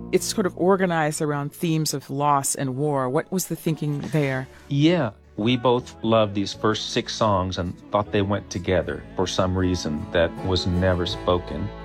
it's sort of organized around themes of loss and war. What was the thinking there? Yeah, we both loved these first 6 songs and thought they went together for some reason that was never spoken.